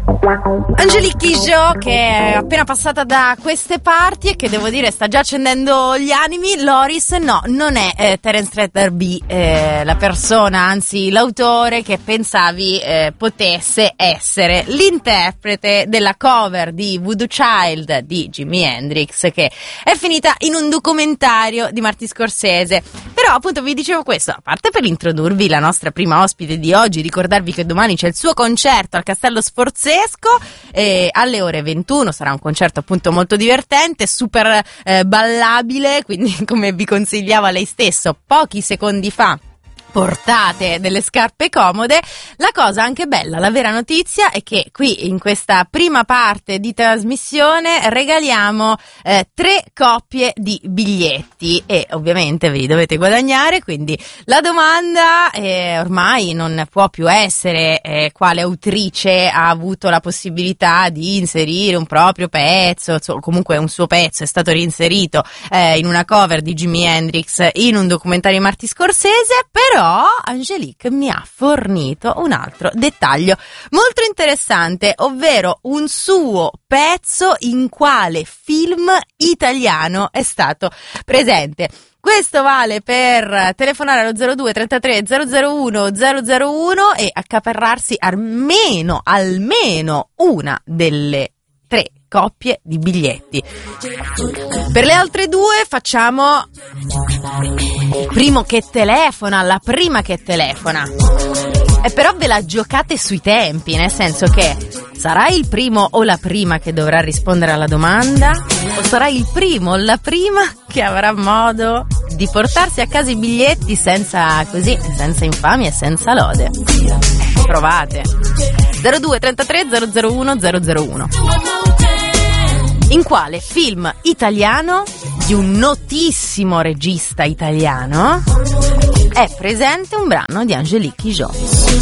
Angelique Kidjo, che è appena passata da queste parti e che devo dire sta già accendendo gli animi. Loris, no, non è Terence Trevor B, la persona, anzi l'autore che pensavi potesse essere l'interprete della cover di Voodoo Child di Jimi Hendrix, che è finita in un documentario di Martin Scorsese. Però appunto vi dicevo questo, a parte per introdurvi la nostra prima ospite di oggi, ricordarvi che domani c'è il suo concerto al Castello Sforzesco alle ore 21, sarà un concerto appunto molto divertente, super ballabile, quindi come vi consigliava lei stesso pochi secondi fa, portate delle scarpe comode. La cosa anche bella, la vera notizia è che qui in questa prima parte di trasmissione regaliamo 3 coppie di biglietti e ovviamente ve li dovete guadagnare, quindi la domanda ormai non può più essere quale autrice ha avuto la possibilità di inserire un proprio pezzo, comunque un suo pezzo è stato reinserito in una cover di Jimi Hendrix in un documentario di Martin Scorsese. Però Angelique mi ha fornito un altro dettaglio molto interessante, ovvero un suo pezzo in quale film italiano è stato presente. Questo vale per telefonare allo 02 33 001 001 e accaparrarsi almeno una delle 3 coppie di biglietti. Per le altre 2 facciamo il primo che telefona, la prima che telefona. E però ve la giocate sui tempi, nel senso che sarà il primo o la prima che dovrà rispondere alla domanda, o sarà il primo o la prima che avrà modo di portarsi a casa i biglietti senza infamia e senza lode. Provate. 02 33 001 001. In quale film italiano di un notissimo regista italiano è presente un brano di Angelique Kidjo?